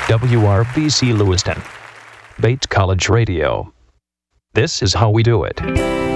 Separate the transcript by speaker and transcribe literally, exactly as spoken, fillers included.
Speaker 1: W R B C Lewiston. Bates College Radio. This is how we do it.